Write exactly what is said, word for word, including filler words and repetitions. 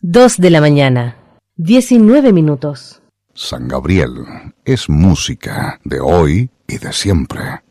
Dos de la mañana, diecinueve minutos. San Gabriel es música de hoy y de siempre.